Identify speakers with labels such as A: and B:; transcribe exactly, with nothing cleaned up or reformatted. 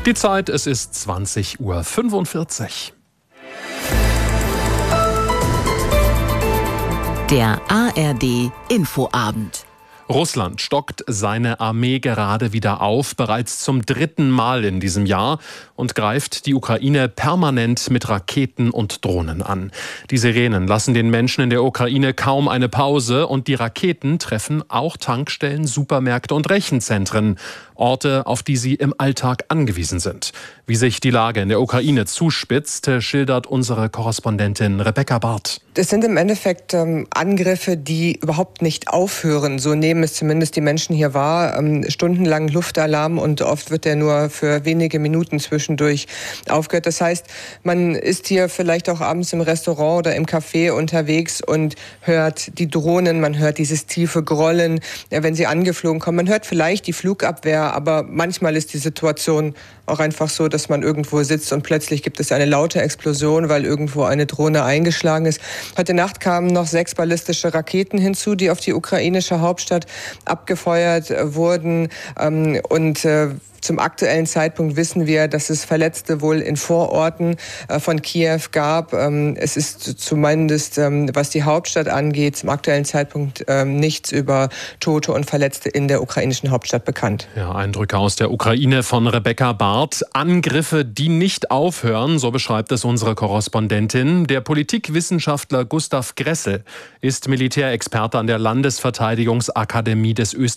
A: Die Zeit, es ist zwanzig Uhr fünfundvierzig.
B: Der A R D Infoabend.
A: Russland stockt seine Armee gerade wieder auf, bereits zum dritten Mal in diesem Jahr, und greift die Ukraine permanent mit Raketen und Drohnen an. Die Sirenen lassen den Menschen in der Ukraine kaum eine Pause, und die Raketen treffen auch Tankstellen, Supermärkte und Rechenzentren, Orte, auf die sie im Alltag angewiesen sind. Wie sich die Lage in der Ukraine zuspitzt, schildert unsere Korrespondentin Rebecca Barth.
C: Das sind im Endeffekt ähm, Angriffe, die überhaupt nicht aufhören. So nehmen es zumindest die Menschen hier wahr. Ähm, stundenlang Luftalarm, und oft wird der nur für wenige Minuten zwischendurch aufgehört. Das heißt, man ist hier vielleicht auch abends im Restaurant oder im Café unterwegs und hört die Drohnen, man hört dieses tiefe Grollen, ja, wenn sie angeflogen kommen. Man hört vielleicht die Flugabwehr, aber manchmal ist die Situation auch einfach so, dass man irgendwo sitzt und plötzlich gibt es eine laute Explosion, weil irgendwo eine Drohne eingeschlagen ist. Heute Nacht kamen noch sechs ballistische Raketen hinzu, die auf die ukrainische Hauptstadt abgefeuert wurden. Und zum aktuellen Zeitpunkt wissen wir, dass es Verletzte wohl in Vororten von Kiew gab. Es ist zumindest, was die Hauptstadt angeht, zum aktuellen Zeitpunkt nichts über Tote und Verletzte in der ukrainischen Hauptstadt bekannt.
A: Ja, Eindrücke aus der Ukraine von Rebecca Barth. Angriffe, die nicht aufhören, so beschreibt es unsere Korrespondentin. Der Politikwissenschaftler Gustav Gressel ist Militärexperte an der Landesverteidigungsakademie des Österreichischen